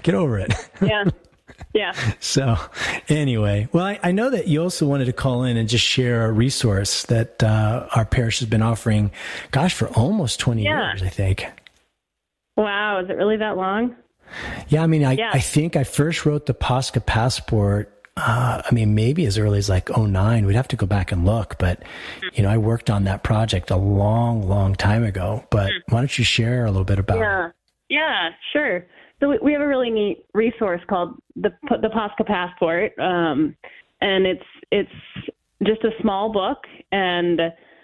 Get over it. Yeah. Yeah. So anyway, well, I know that you also wanted to call in and just share a resource that our parish has been offering, for almost 20 years, I think. Wow. Is it really that long? Yeah. I mean, I think I first wrote the Pascha Passport, maybe as early as like 2009. We'd have to go back and look, but I worked on that project a long, long time ago. But why don't you share a little bit about it? Yeah, sure. So we have a really neat resource called the Pascha Passport, and it's just a small book, and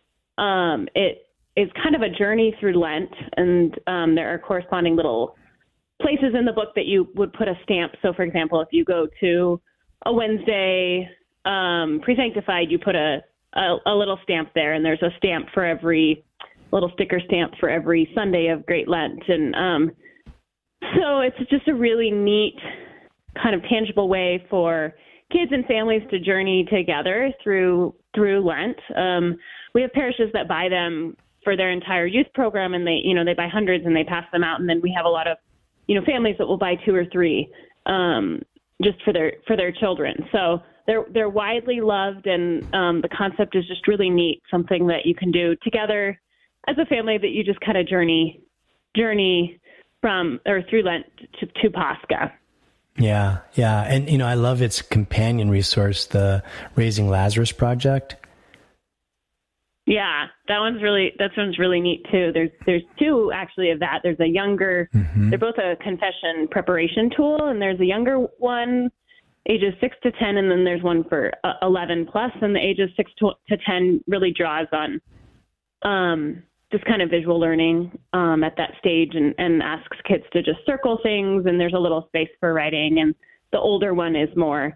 it is kind of a journey through Lent, and there are corresponding little places in the book that you would put a stamp. So, for example, if you go to a Wednesday pre-sanctified, you put a little stamp there, and there's a stamp for every little sticker stamp for every Sunday of Great Lent, and so it's just a really neat kind of tangible way for kids and families to journey together through Lent. We have parishes that buy them for their entire youth program, and they buy hundreds and they pass them out. And then we have a lot of, families that will buy 2 or 3 just for their children. So they're widely loved, and the concept is just really neat, something that you can do together as a family, that you just kind of journey from or through Lent to Pascha. Yeah. And, I love its companion resource, the Raising Lazarus Project. Yeah, that one's really neat too. There's 2 actually of that. There's a younger, they're both a confession preparation tool, and there's a younger one, ages 6 to 10, and then there's one for 11 plus, and the ages 6 to 10 really draws on just kind of visual learning at that stage, and asks kids to just circle things, and there's a little space for writing. And the older one is more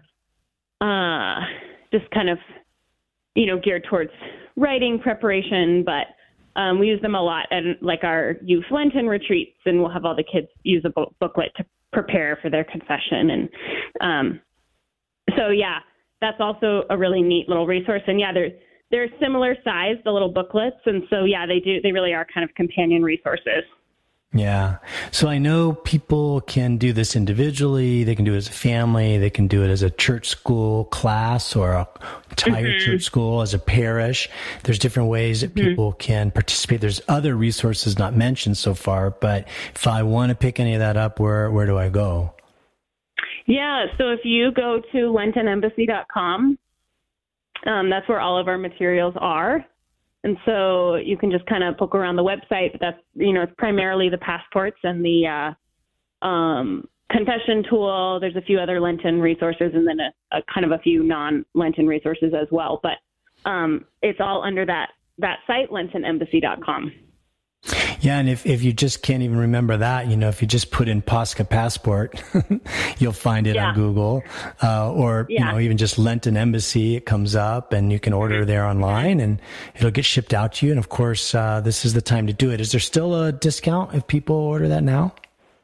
just kind of, geared towards writing preparation, but we use them a lot at like our youth Lenten retreats, and we'll have all the kids use a booklet to prepare for their confession. And so, yeah, that's also a really neat little resource. And yeah, they're similar size, the little booklets. And so, yeah, they really are kind of companion resources. Yeah. So I know people can do this individually. They can do it as a family. They can do it as a church school class or a entire church school, as a parish. There's different ways that people can participate. There's other resources not mentioned so far, but if I want to pick any of that up, where do I go? Yeah. So if you go to LentonEmbassy.com, that's where all of our materials are. And so you can just kind of poke around the website. But that's, it's primarily the passports and the confession tool. There's a few other Lenten resources, and then a kind of a few non-Lenten resources as well. But it's all under that site, LentonEmbassy.com. Yeah, and if you just can't even remember that, if you just put in Pascha Passport, you'll find it on Google, or even just Lenten Embassy, it comes up, and you can order there online, and it'll get shipped out to you. And of course, this is the time to do it. Is there still a discount if people order that now?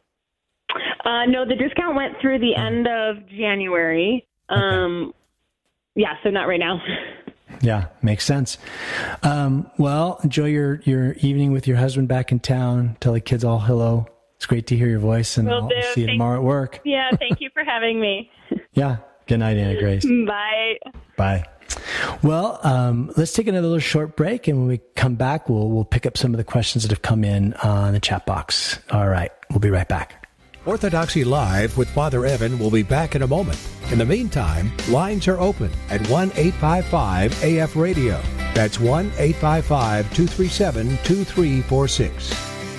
No, the discount went through the end of January. Okay. Yeah, so not right now. Yeah, makes sense. Well, enjoy your evening with your husband back in town. Tell the kids all hello. It's great to hear your voice, and I'll see you tomorrow at work. Yeah, thank you for having me. Yeah. Good night, Anna Grace. Bye. Bye. Well, let's take another little short break, and when we come back, we'll pick up some of the questions that have come in on the chat box. All right, we'll be right back. Orthodoxy Live with Father Evan will be back in a moment. In the meantime, lines are open at 1-855-AF-RADIO. That's 1-855-237-2346.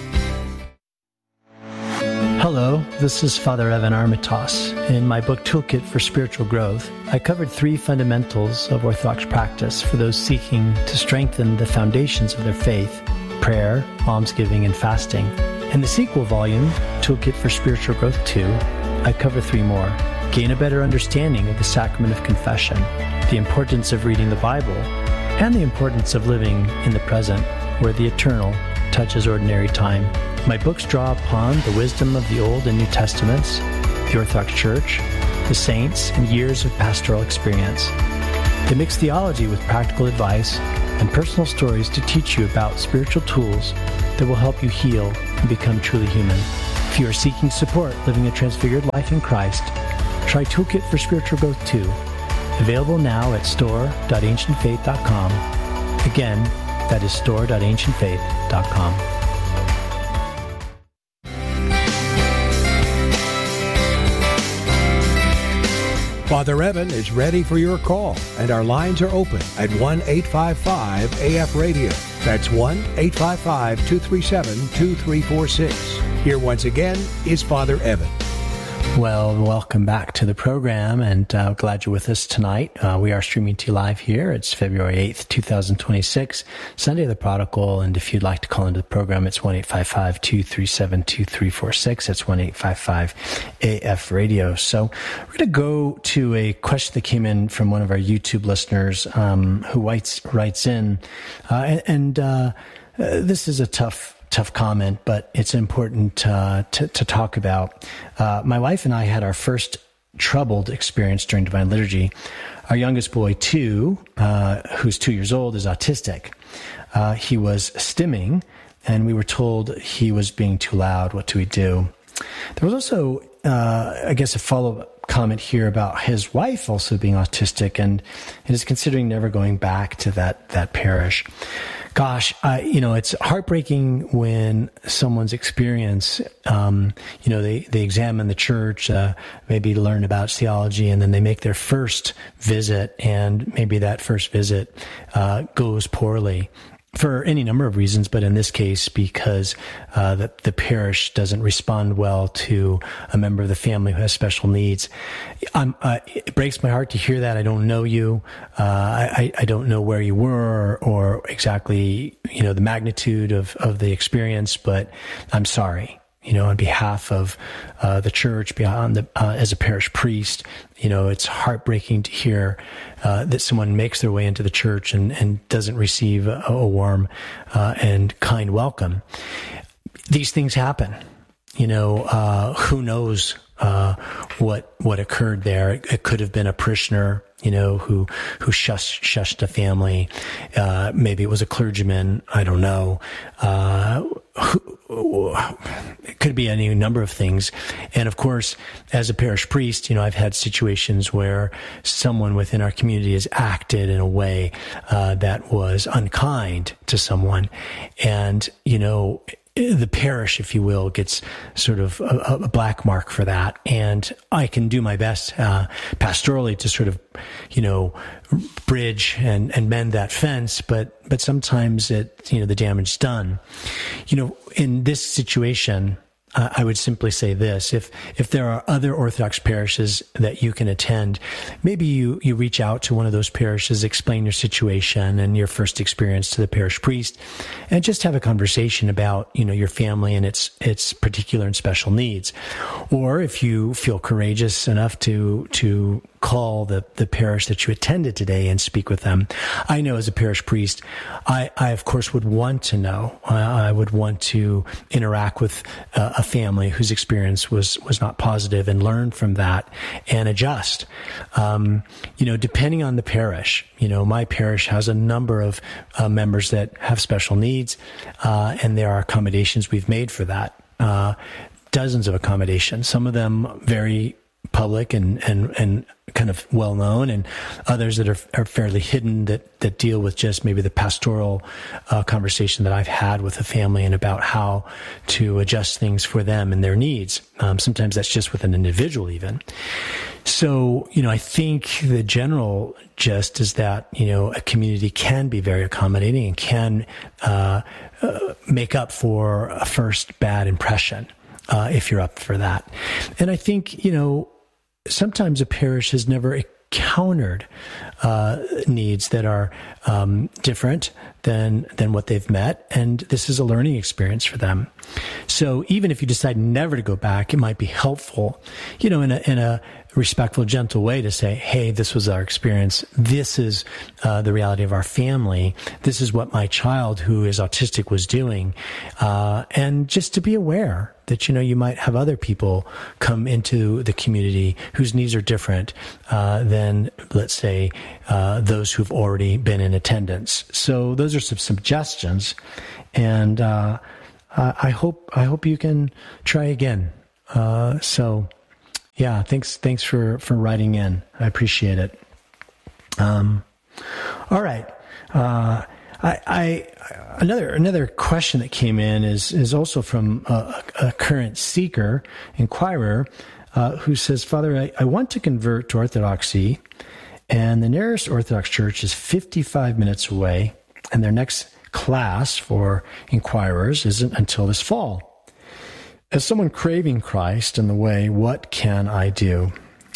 Hello, this is Father Evan Armitage. In my book Toolkit for Spiritual Growth, I covered 3 fundamentals of Orthodox practice for those seeking to strengthen the foundations of their faith: prayer, almsgiving, and fasting. In the sequel volume, Toolkit for Spiritual Growth 2, I cover 3 more. Gain a better understanding of the sacrament of confession, the importance of reading the Bible, and the importance of living in the present, where the eternal touches ordinary time. My books draw upon the wisdom of the Old and New Testaments, the Orthodox Church, the saints, and years of pastoral experience. They mix theology with practical advice and personal stories to teach you about spiritual tools that will help you heal and become truly human. If you are seeking support living a transfigured life in Christ, try Toolkit for Spiritual Growth 2, available now at store.ancientfaith.com. Again, that is store.ancientfaith.com. Father Evan is ready for your call, and our lines are open at 1-855-AF-RADIO. That's 1-855-237-2346. Here once again is Father Evan. Well, welcome back to the program, and glad you're with us tonight. We are streaming to you live here. It's February 8th, 2026, Sunday of the Prodigal, and if you'd like to call into the program, it's 1-855-237-2346. That's 1-855-AF-RADIO. So we're going to go to a question that came in from one of our YouTube listeners who writes in, and this is a tough comment, but it's important to talk about. My wife and I had our first troubled experience during Divine Liturgy. Our youngest boy, who's 2 years old, is autistic. He was stimming, and we were told he was being too loud. What do we do? There was also, I guess, a follow-up comment here about his wife also being autistic and is considering never going back to that parish. Gosh, it's heartbreaking when someone's experience, they examine the church, maybe learn about theology, and then they make their first visit, and maybe that first visit goes poorly for any number of reasons, but in this case, because the parish doesn't respond well to a member of the family who has special needs. It breaks my heart to hear that. I don't know you. I don't know where you were or exactly, the magnitude of the experience, but I'm sorry. On behalf of the church, as a parish priest, it's heartbreaking to hear that someone makes their way into the church and doesn't receive a warm and kind welcome. These things happen. Who knows what occurred there? It could have been a parishioner, who shushed a family. Maybe it was a clergyman. I don't know. It could be any number of things. And of course, as a parish priest, I've had situations where someone within our community has acted in a way that was unkind to someone. And, the parish, if you will, gets sort of a black mark for that. And I can do my best pastorally to sort of, bridge and mend that fence. But sometimes the damage is done. In this situation, I would simply say this: if there are other Orthodox parishes that you can attend, maybe you reach out to one of those parishes, explain your situation and your first experience to the parish priest, and just have a conversation about your family and its particular and special needs. Or if you feel courageous enough to call the parish that you attended today and speak with them. I know as a parish priest, I of course would want to know. I would want to interact with a family whose experience was not positive and learn from that and adjust. Depending on the parish, my parish has a number of members that have special needs, and there are accommodations we've made for that. Dozens of accommodations, some of them very public and kind of well known, and others that are fairly hidden that deal with just maybe the pastoral conversation that I've had with a family and about how to adjust things for them and their needs. Sometimes that's just with an individual even. So, I think the general gist is that, a community can be very accommodating and can make up for a first bad impression. If you're up for that. And I think, sometimes a parish has never encountered needs that are different than what they've met, and this is a learning experience for them. So even if you decide never to go back, it might be helpful, in a respectful, gentle way to say, hey, this was our experience. This is the reality of our family. This is what my child who is autistic was doing. And just to be aware that, you might have other people come into the community whose needs are different than, let's say, those who've already been in attendance. So those are some suggestions. And I hope you can try again. So yeah, thanks for writing in. I appreciate it. All right. Another question that came in is also from a current seeker, inquirer, who says, Father, I want to convert to Orthodoxy, and the nearest Orthodox church is 55 minutes away, and their next class for inquirers isn't until this fall. As someone craving Christ and the way, what can I do?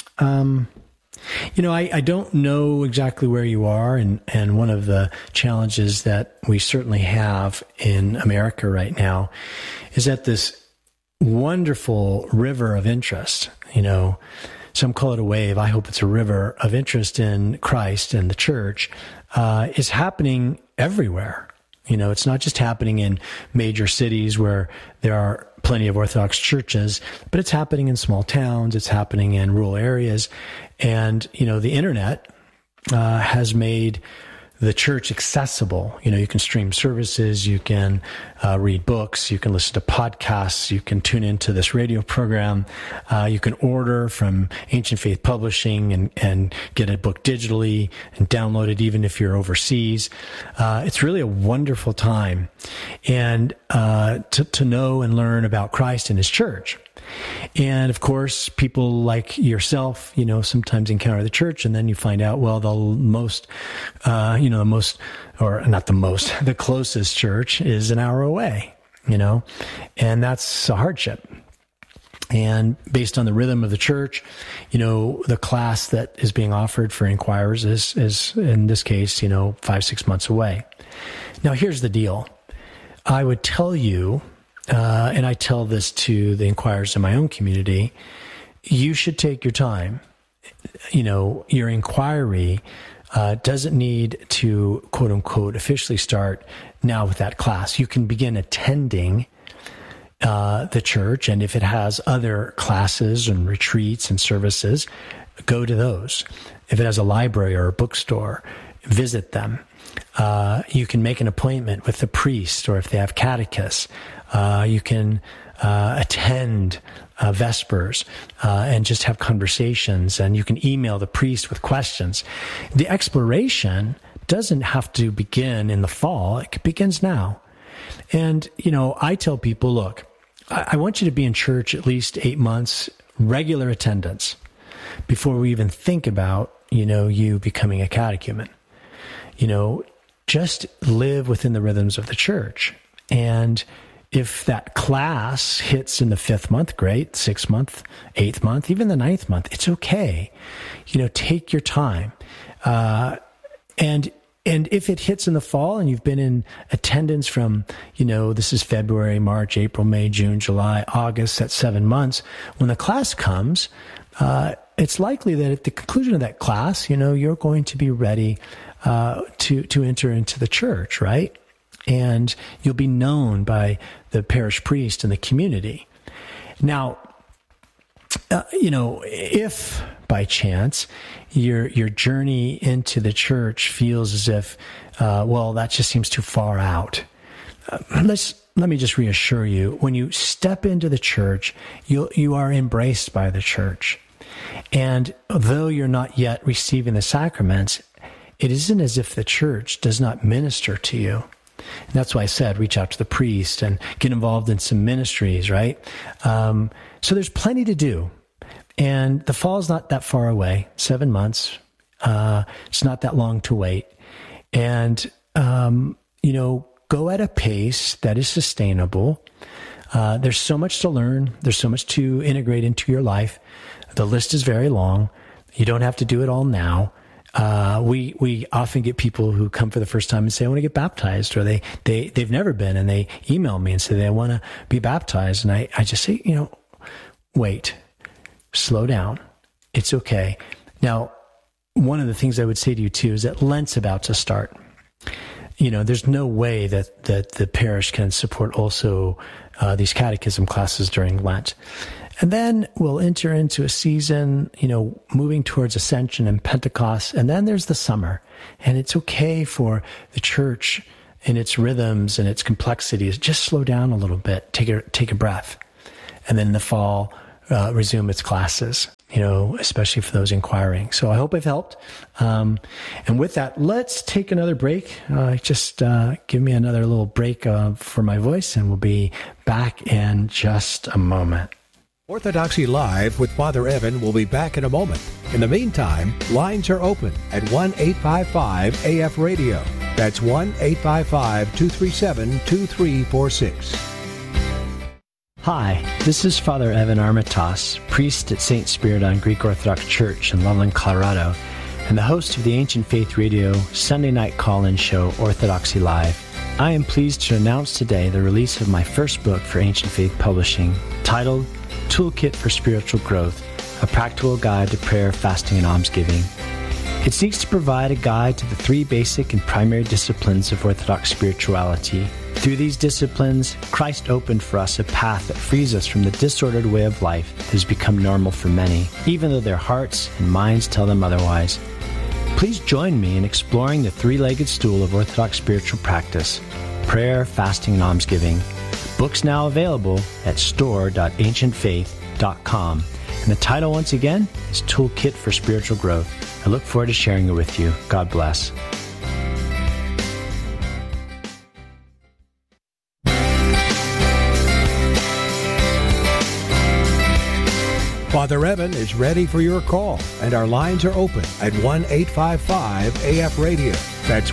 I don't know exactly where you are, and one of the challenges that we certainly have in America right now is that this wonderful river of interest, some call it a wave, I hope it's a river of interest in Christ and the church, is happening everywhere. It's not just happening in major cities where there are plenty of Orthodox churches, but it's happening in small towns, it's happening in rural areas. And, the internet has made the church accessible. You can stream services, you can read books, you can listen to podcasts, you can tune into this radio program, you can order from Ancient Faith Publishing and get a book digitally and download it even if you're overseas. It's really a wonderful time and to know and learn about Christ and his church. And of course, people like yourself, sometimes encounter the church and then you find out, well, the closest church is an hour away, and that's a hardship. And based on the rhythm of the church, the class that is being offered for inquirers is in this case, 5-6 months away. Now, here's the deal. I would tell you, and I tell this to the inquirers in my own community, you should take your time. Your inquiry doesn't need to, quote unquote, officially start now with that class. You can begin attending the church, and if it has other classes and retreats and services, go to those. If it has a library or a bookstore, visit them. You can make an appointment with the priest, or if they have catechists, you can attend Vespers and just have conversations, and you can email the priest with questions. The exploration doesn't have to begin in the fall. It begins now. And, I tell people, look, I want you to be in church at least 8 months, regular attendance, before we even think about, you becoming a catechumen. Just live within the rhythms of the church. And if that class hits in the 5th month, great, 6th month, 8th month, even the 9th month, it's okay. Take your time. And if it hits in the fall and you've been in attendance from, this is February, March, April, May, June, July, August, that's 7 months, when the class comes, it's likely that at the conclusion of that class, you're going to be ready to enter into the church, right? And you'll be known by the parish priest and the community. Now, if by chance your journey into the church feels as if, that just seems too far out, let me just reassure you, when you step into the church, you are embraced by the church. And though you're not yet receiving the sacraments, it isn't as if the church does not minister to you. And that's why I said, reach out to the priest and get involved in some ministries, right? So there's plenty to do. And the fall is not that far away, 7 months. It's not that long to wait. And, go at a pace that is sustainable. There's so much to learn. There's so much to integrate into your life. The list is very long. You don't have to do it all now. We often get people who come for the first time and say, I want to get baptized, or they've never been, and they email me and say they want to be baptized. And I just say, wait, slow down. It's okay. Now, one of the things I would say to you too is that Lent's about to start. There's no way that the parish can support also these catechism classes during Lent. And then we'll enter into a season, moving towards Ascension and Pentecost. And then there's the summer. And it's okay for the church in its rhythms and its complexities, just slow down a little bit, take a breath, and then in the fall, resume its classes, especially for those inquiring. So I hope I've helped. And with that, let's take another break. Just give me another little break for my voice, and we'll be back in just a moment. Orthodoxy Live with Father Evan will be back in a moment. In the meantime, lines are open at 1-855-AF-RADIO. That's 1-855-237-2346. Hi, this is Father Evan Armitage, priest at St. Spiridon Greek Orthodox Church in Loveland, Colorado, and the host of the Ancient Faith Radio Sunday night call-in show, Orthodoxy Live. I am pleased to announce today the release of my first book for Ancient Faith Publishing, titled Toolkit for Spiritual Growth, a practical guide to prayer, fasting, and almsgiving. It seeks to provide a guide to the three basic and primary disciplines of Orthodox spirituality. Through these disciplines, Christ opened for us a path that frees us from the disordered way of life that has become normal for many, even though their hearts and minds tell them otherwise. Please join me in exploring the three-legged stool of Orthodox spiritual practice: prayer, fasting, and almsgiving. Books now available at store.ancientfaith.com. And the title, once again, is Toolkit for Spiritual Growth. I look forward to sharing it with you. God bless. Father Evan is ready for your call, and our lines are open at 1-855-AF-RADIO. That's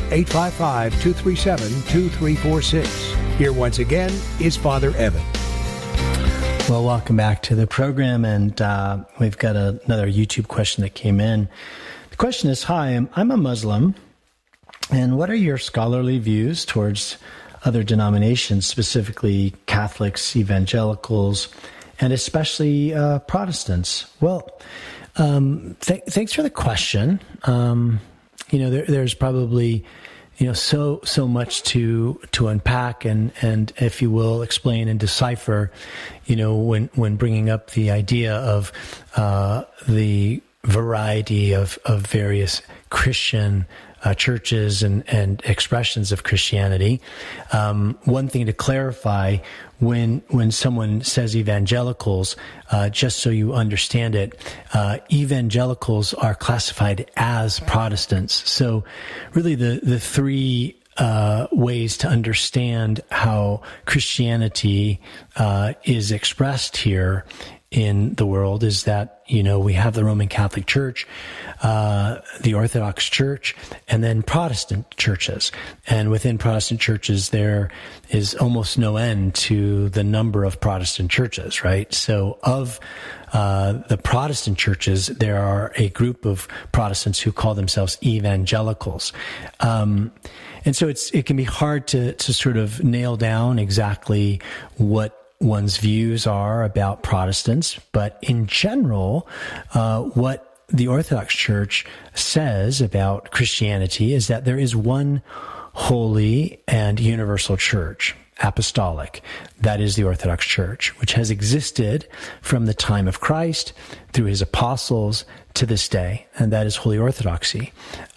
1-855-237-2346. Here once again is Father Evan. Well, welcome back to the program, and we've got another YouTube question that came in. The question is, hi, I'm a Muslim, and what are your scholarly views towards other denominations, specifically Catholics, evangelicals, and especially Protestants? Well, thanks for the question. There's probably so much to unpack and if you will, explain and decipher, when bringing up the idea of the variety of various Christian churches and expressions of Christianity. One thing to clarify, when someone says evangelicals, just so you understand it, evangelicals are classified as Protestants. So really the three ways to understand how Christianity is expressed here in the world is that, we have the Roman Catholic Church, the Orthodox Church, and then Protestant churches. And within Protestant churches, there is almost no end to the number of Protestant churches, right? So of the Protestant churches, there are a group of Protestants who call themselves evangelicals. And so it can be hard to sort of nail down exactly what one's views are about Protestants, but in general, what the Orthodox Church says about Christianity is that there is one holy and universal church, apostolic. That is the Orthodox Church, which has existed from the time of Christ through his apostles to this day, and that is Holy Orthodoxy.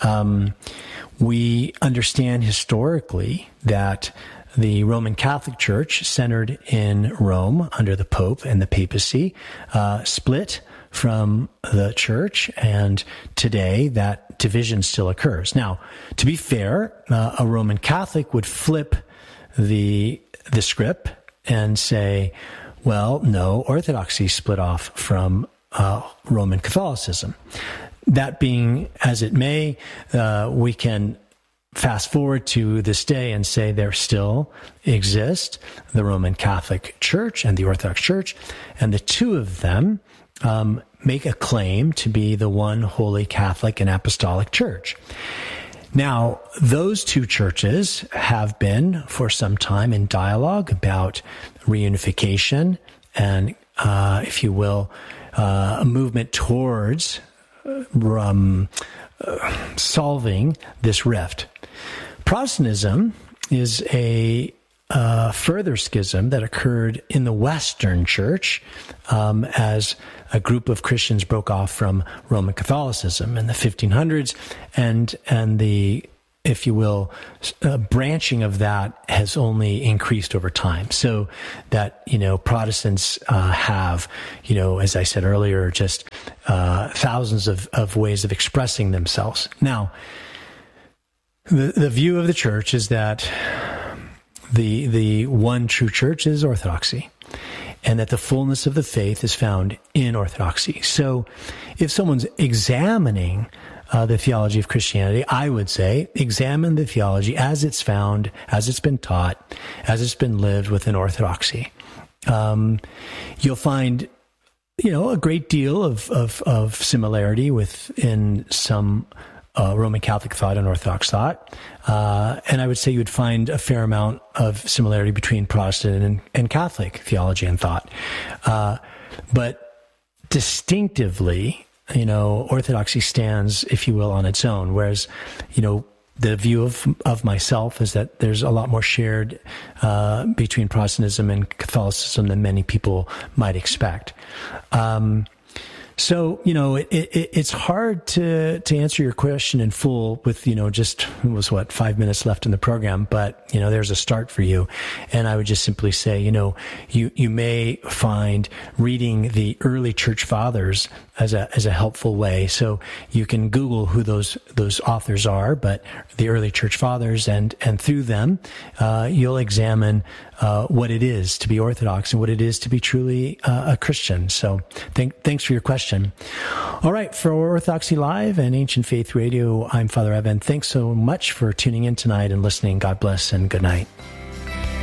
We understand historically that the Roman Catholic Church, centered in Rome under the Pope and the papacy, split from the church, and today that division still occurs. Now, to be fair, a Roman Catholic would flip the script and say, well, no, Orthodoxy split off from Roman Catholicism. That being as it may, we can fast forward to this day and say there still exist the Roman Catholic Church and the Orthodox Church, and the two of them make a claim to be the one holy Catholic and Apostolic Church. Now, those two churches have been for some time in dialogue about reunification and, if you will, a movement towards solving this rift. Protestantism is a further schism that occurred in the Western Church as a group of Christians broke off from Roman Catholicism in the 1500s, and the if you will, branching of that has only increased over time. So that, Protestants have, as I said earlier, just thousands of ways of expressing themselves. Now, the view of the church is that the one true church is orthodoxy, and that the fullness of the faith is found in orthodoxy. So if someone's examining the theology of Christianity, I would say examine the theology as it's found, as it's been taught, as it's been lived within orthodoxy. You'll find, a great deal of similarity within some Roman Catholic thought and Orthodox thought. And I would say you would find a fair amount of similarity between Protestant and Catholic theology and thought. But distinctively, Orthodoxy stands, if you will, on its own, whereas, the view of myself is that there's a lot more shared between Protestantism and Catholicism than many people might expect. So, it's hard to answer your question in full with, just, it was 5 minutes left in the program, but, there's a start for you. And I would just simply say, you may find reading the early church fathers as a helpful way. So you can Google who those authors are, but the early church fathers, and through them, you'll examine what it is to be Orthodox and what it is to be truly a Christian. So thanks for your question. All right, for Orthodoxy Live and Ancient Faith Radio, I'm Father Evan. Thanks so much for tuning in tonight and listening. God bless and good night.